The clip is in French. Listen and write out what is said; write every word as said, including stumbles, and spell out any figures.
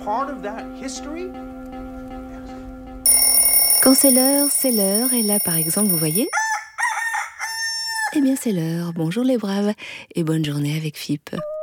part of that history. Quand c'est l'heure, c'est l'heure. Et là, par exemple, vous voyez ? Eh bien, c'est l'heure. Bonjour les braves et bonne journée avec F I P.